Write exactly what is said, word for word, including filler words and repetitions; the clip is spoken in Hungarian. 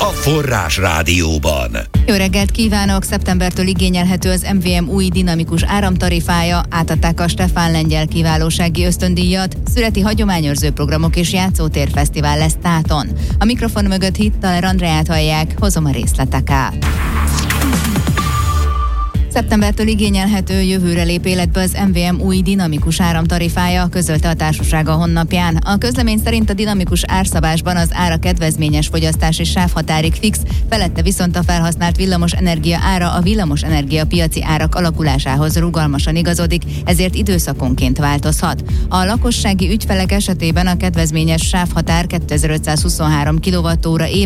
Forrás Rádióban. Jó reggelt kívánok! Szeptembertől igényelhető az em vé em új dinamikus áramtarifája, átadták a Stefán Lengyel kiválósági ösztöndíjat, születi hagyományőrző programok és játszótérfesztivál lesz Táton. A mikrofon mögött Hittaler Andreát hallják, hozom a részleteket. Szeptembertől igényelhető, jövőre lép életbe az em vé em új dinamikus áramtarifája, közölte a társaság a honlapján. A közlemény szerint a dinamikus árszabásban az ára kedvezményes fogyasztási sávhatárig fix, felette viszont a felhasznált villamos energia ára a villamos energia piaci árak alakulásához rugalmasan igazodik, ezért időszakonként változhat. A lakossági ügyfelek esetében a kedvezményes sávhatár kétezer-ötszázhuszonhárom kilovattóra év